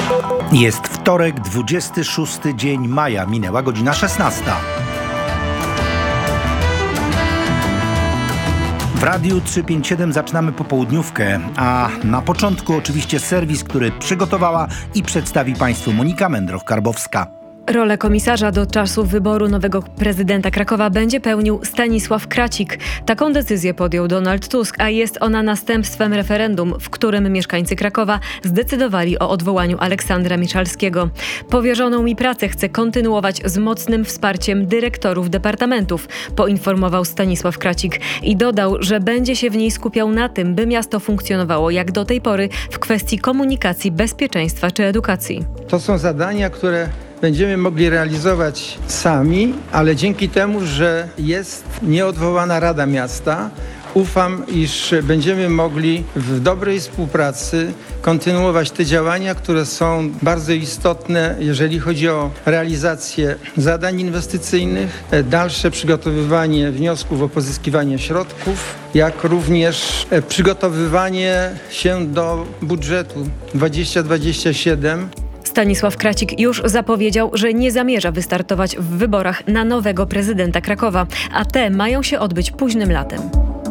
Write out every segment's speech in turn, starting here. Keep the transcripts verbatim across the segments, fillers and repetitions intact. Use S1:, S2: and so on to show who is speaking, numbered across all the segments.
S1: Jest wtorek, dwudziesty szósty dzień maja, minęła godzina szesnasta. W Radiu trzysta pięćdziesiąt siedem zaczynamy popołudniówkę, a na początku oczywiście serwis, który przygotowała i przedstawi Państwu Monika Mędroch-Karbowska.
S2: Rolę komisarza do czasu wyboru nowego prezydenta Krakowa będzie pełnił Stanisław Kracik. Taką decyzję podjął Donald Tusk, a jest ona następstwem referendum, w którym mieszkańcy Krakowa zdecydowali o odwołaniu Aleksandra Miszalskiego. Powierzoną mi pracę chcę kontynuować z mocnym wsparciem dyrektorów departamentów, poinformował Stanisław Kracik i dodał, że będzie się w niej skupiał na tym, by miasto funkcjonowało jak do tej pory w kwestii komunikacji, bezpieczeństwa czy edukacji.
S3: To są zadania, które będziemy mogli realizować sami, ale dzięki temu, że jest nieodwołana Rada Miasta, ufam, iż będziemy mogli w dobrej współpracy kontynuować te działania, które są bardzo istotne, jeżeli chodzi o realizację zadań inwestycyjnych, dalsze przygotowywanie wniosków o pozyskiwanie środków, jak również przygotowywanie się do budżetu dwa tysiące dwudziestego siódmego.
S2: Stanisław Kracik już zapowiedział, że nie zamierza wystartować w wyborach na nowego prezydenta Krakowa, a te mają się odbyć późnym latem.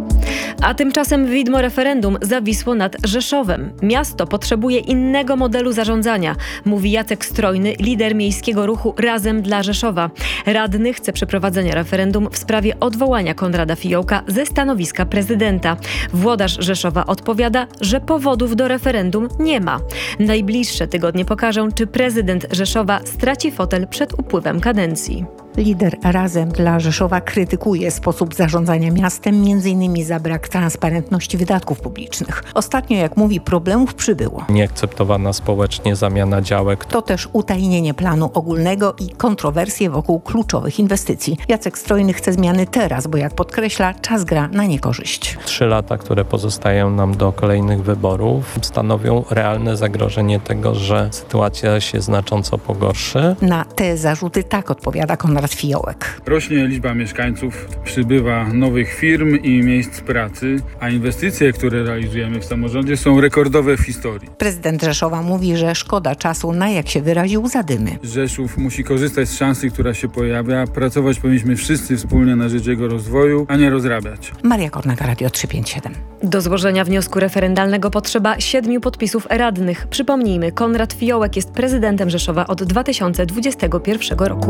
S2: A tymczasem widmo referendum zawisło nad Rzeszowem. Miasto potrzebuje innego modelu zarządzania, mówi Jacek Strojny, lider miejskiego ruchu Razem dla Rzeszowa. Radny chce przeprowadzenia referendum w sprawie odwołania Konrada Fiołka ze stanowiska prezydenta. Włodarz Rzeszowa odpowiada, że powodów do referendum nie ma. Najbliższe tygodnie pokażą, czy prezydent Rzeszowa straci fotel przed upływem kadencji.
S4: Lider Razem dla Rzeszowa krytykuje sposób zarządzania miastem, między innymi za brak transparentności wydatków publicznych. Ostatnio, jak mówi, problemów przybyło.
S5: Nieakceptowana społecznie zamiana działek.
S4: To też utajnienie planu ogólnego i kontrowersje wokół kluczowych inwestycji. Jacek Strojny chce zmiany teraz, bo jak podkreśla, czas gra na niekorzyść.
S5: Trzy lata, które pozostają nam do kolejnych wyborów, stanowią realne zagrożenie tego, że sytuacja się znacząco pogorszy.
S4: Na te zarzuty tak odpowiada Konrad Fiołek.
S6: Rośnie liczba mieszkańców, przybywa nowych firm i miejsc pracy, a inwestycje, które realizujemy w samorządzie, są rekordowe w historii.
S4: Prezydent Rzeszowa mówi, że szkoda czasu na, jak się wyraził, zadymy.
S6: Rzeszów musi korzystać z szansy, która się pojawia. Pracować powinniśmy wszyscy wspólnie na rzecz jego rozwoju, a nie rozrabiać.
S4: Maria Kornaka, Radio trzysta pięćdziesiąt siedem.
S2: Do złożenia wniosku referendalnego potrzeba siedmiu podpisów radnych. Przypomnijmy, Konrad Fiołek jest prezydentem Rzeszowa od dwa tysiące dwudziestego pierwszego roku.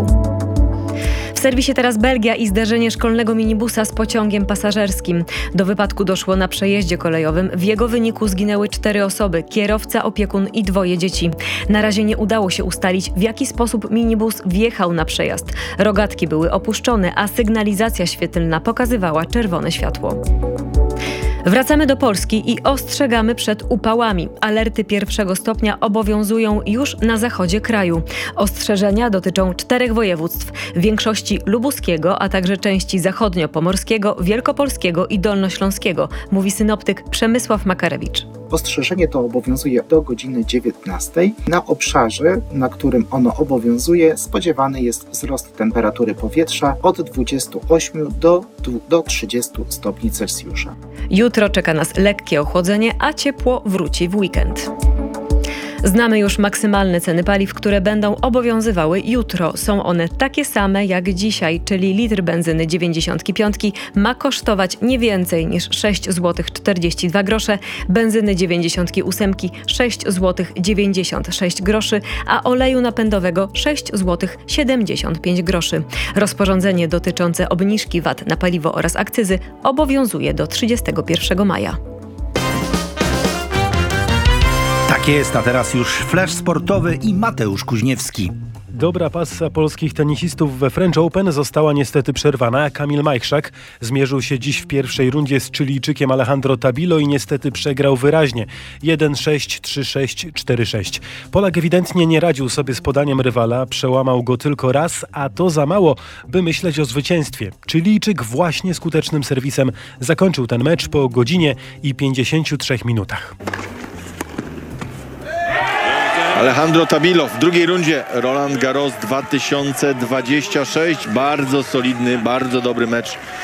S2: W serwisie teraz Belgia i zderzenie szkolnego minibusa z pociągiem pasażerskim. Do wypadku doszło na przejeździe kolejowym. W jego wyniku zginęły cztery osoby, kierowca, opiekun i dwoje dzieci. Na razie nie udało się ustalić, w jaki sposób minibus wjechał na przejazd. Rogatki były opuszczone, a sygnalizacja świetlna pokazywała czerwone światło. Wracamy do Polski i ostrzegamy przed upałami. Alerty pierwszego stopnia obowiązują już na zachodzie kraju. Ostrzeżenia dotyczą czterech województw, większości lubuskiego, a także części zachodnio-pomorskiego, wielkopolskiego i dolnośląskiego, mówi synoptyk Przemysław Makarewicz.
S7: Ostrzeżenie to obowiązuje do godziny dziewiętnastej. Na obszarze, na którym ono obowiązuje, spodziewany jest wzrost temperatury powietrza od dwudziestu ośmiu do, do trzydziestu stopni Celsjusza.
S2: Jutro czeka nas lekkie ochłodzenie, a ciepło wróci w weekend. Znamy już maksymalne ceny paliw, które będą obowiązywały jutro. Są one takie same jak dzisiaj, czyli litr benzyny dziewięćdziesiąt pięć ma kosztować nie więcej niż sześć złotych czterdzieści dwa grosze, benzyny dziewięćdziesiąt osiem sześć złotych dziewięćdziesiąt sześć groszy, a oleju napędowego sześć złotych siedemdziesiąt pięć groszy. Rozporządzenie dotyczące obniżki V A T na paliwo oraz akcyzy obowiązuje do trzydziestego pierwszego maja.
S1: Tak jest, a teraz już flash sportowy i Mateusz Kuźniewski.
S8: Dobra pasa polskich tenisistów we French Open została niestety przerwana. Kamil Majchrzak zmierzył się dziś w pierwszej rundzie z Chilijczykiem Alejandro Tabilo i niestety przegrał wyraźnie. jeden sześć, trzy sześć, cztery sześć. Polak ewidentnie nie radził sobie z podaniem rywala, przełamał go tylko raz, a to za mało, by myśleć o zwycięstwie. Chilijczyk właśnie skutecznym serwisem zakończył ten mecz po godzinie i pięćdziesięciu trzech minutach.
S9: Alejandro Tabilo w drugiej rundzie Roland Garros dwa tysiące dwudziesty szósty. Bardzo solidny, bardzo dobry mecz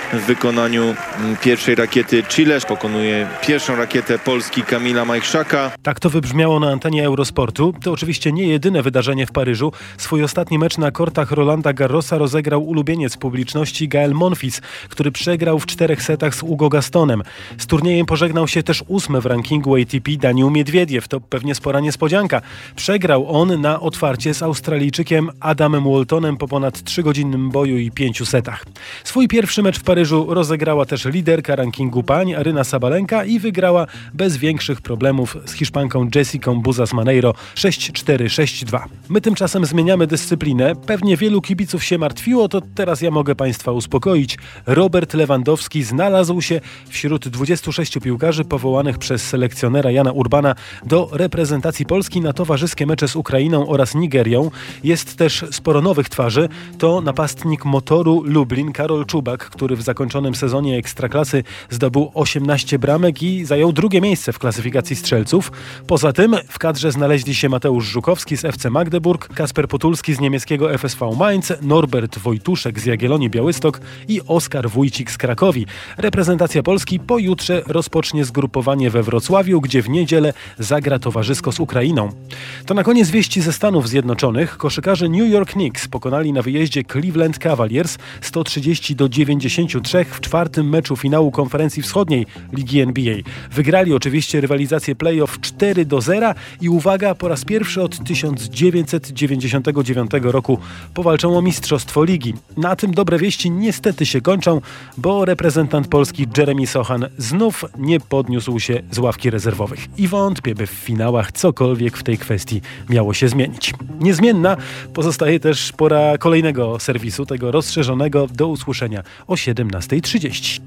S9: w wykonaniu pierwszej rakiety Chile. Pokonuje pierwszą rakietę Polski Kamila Majchrzaka.
S8: Tak to wybrzmiało na antenie Eurosportu. To oczywiście nie jedyne wydarzenie w Paryżu. Swój ostatni mecz na kortach Rolanda Garrosa rozegrał ulubieniec publiczności Gael Monfils, który przegrał w czterech setach z Hugo Gastonem. Z turniejem pożegnał się też ósmy w rankingu A T P Daniil Miedwiediew. To pewnie spora niespodzianka. Przegrał on na otwarcie z Australijczykiem Adamem Waltonem po ponad trzygodzinnym boju i pięciu setach. Swój pierwszy mecz w Paryżu rozegrała też liderka rankingu pań Aryna Sabalenka i wygrała bez większych problemów z Hiszpanką Jessicą Buzas-Maneiro sześć cztery sześć dwa. My tymczasem zmieniamy dyscyplinę. Pewnie wielu kibiców się martwiło, to teraz ja mogę Państwa uspokoić. Robert Lewandowski znalazł się wśród dwudziestu sześciu piłkarzy powołanych przez selekcjonera Jana Urbana do reprezentacji Polski na towarzyskie mecze z Ukrainą oraz Nigerią. Jest też sporo nowych twarzy. To napastnik Motoru Lublin Karol Czubak, który w zakończonym sezonie Ekstraklasy zdobył osiemnaście bramek i zajął drugie miejsce w klasyfikacji strzelców. Poza tym w kadrze znaleźli się Mateusz Żukowski z F C Magdeburg, Kasper Potulski z niemieckiego F S V Mainz, Norbert Wojtuszek z Jagiellonii Białystok i Oskar Wójcik z Krakowi. Reprezentacja Polski pojutrze rozpocznie zgrupowanie we Wrocławiu, gdzie w niedzielę zagra towarzysko z Ukrainą. To na koniec wieści ze Stanów Zjednoczonych. Koszykarze New York Knicks pokonali na wyjeździe Cleveland Cavaliers sto trzydzieści do dziewięćdziesięciu trzech w czwartym meczu finału Konferencji Wschodniej Ligi N B A. Wygrali oczywiście rywalizację playoff cztery do zera i uwaga, po raz pierwszy od tysiąc dziewięćset dziewięćdziesiątego dziewiątego roku powalczą o mistrzostwo ligi. Na tym dobre wieści niestety się kończą, bo reprezentant Polski Jeremy Sochan znów nie podniósł się z ławki rezerwowych. I wątpię, by w finałach cokolwiek w tej kwestii miało się zmienić. Niezmienna pozostaje też pora kolejnego serwisu, tego rozszerzonego. Do usłyszenia o siedemnasta trzydzieści.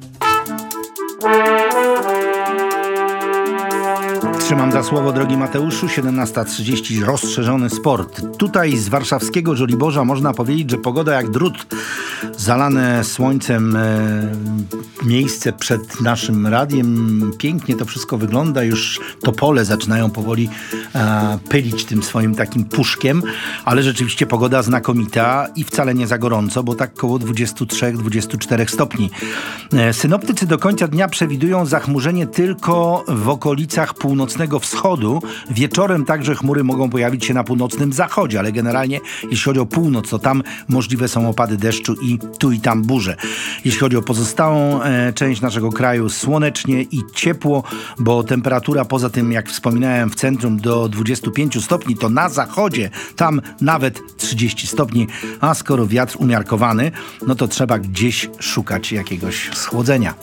S1: Trzymam za słowo, drogi Mateuszu. siedemnasta trzydzieści, rozszerzony sport. Tutaj z warszawskiego Żoliborza można powiedzieć, że pogoda jak drut. Zalane słońcem e, miejsce przed naszym radiem. Pięknie to wszystko wygląda. Już topole zaczynają powoli e, pylić tym swoim takim puszkiem. Ale rzeczywiście pogoda znakomita i wcale nie za gorąco, bo tak koło dwadzieścia trzy do dwudziestu czterech stopni. E, synoptycy do końca dnia przewidują zachmurzenie tylko w okolicach północnego wschodu. Wieczorem także chmury mogą pojawić się na północnym zachodzie, ale generalnie jeśli chodzi o północ, to tam możliwe są opady deszczu i tu i tam burze. Jeśli chodzi o pozostałą e, część naszego kraju, słonecznie i ciepło, bo temperatura poza tym, jak wspominałem, w centrum do dwudziestu pięciu stopni, to na zachodzie tam nawet trzydzieści stopni, a skoro wiatr umiarkowany, no to trzeba gdzieś szukać jakiegoś schłodzenia.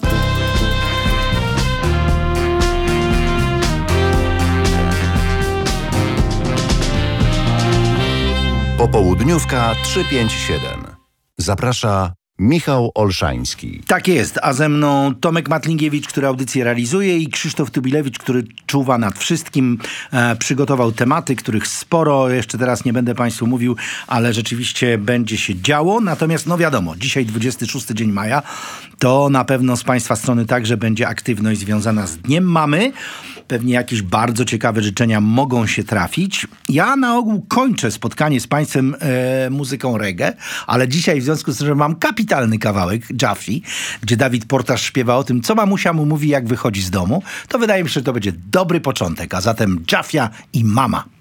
S10: Popołudniówka trzysta pięćdziesiąt siedem. Zaprasza Michał Olszański.
S1: Tak jest, a ze mną Tomek Matlingiewicz, który audycję realizuje, i Krzysztof Tubilewicz, który czuwa nad wszystkim. E, przygotował tematy, których sporo, jeszcze teraz nie będę Państwu mówił, ale rzeczywiście będzie się działo. Natomiast no wiadomo, dzisiaj dwudziesty szósty dzień maja, to na pewno z Państwa strony także będzie aktywność związana z Dniem Mamy. Pewnie jakieś bardzo ciekawe życzenia mogą się trafić. Ja na ogół kończę spotkanie z Państwem e, muzyką reggae, ale dzisiaj w związku z tym, że mam kapitalny kawałek, Jaffi, gdzie Dawid Portasz śpiewa o tym, co mamusia mu mówi, jak wychodzi z domu, to wydaje mi się, że to będzie dobry początek. A zatem Jaffia i Mama.